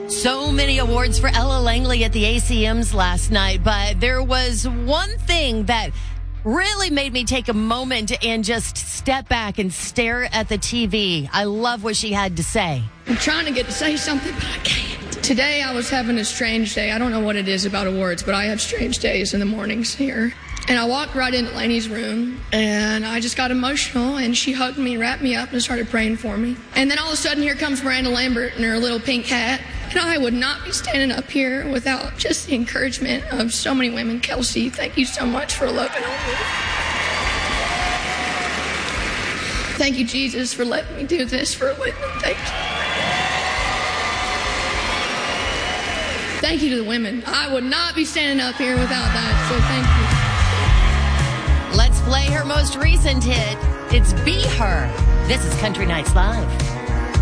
So many awards for Ella Langley at the ACMs last night, but there was one thing that really made me take a moment and just step back and stare at the TV. I love what she had to say. I'm trying to get to say something, but I can't. Today I was having a strange day. I don't know what it is about awards, but I have strange days in the mornings here. And I walked right into Lainey's room, and I just got emotional, and she hugged me, wrapped me up, and started praying for me. And then all of a sudden, here comes Miranda Lambert in her little pink hat. And I would not be standing up here without just the encouragement of so many women. Kelsey, thank you so much for loving on me. Thank you, Jesus, for letting me do this for a living. Thank you. Thank you to the women. I would not be standing up here without that, so thank you. Let's play her most recent hit. It's Be Her. This is Country Nights Live.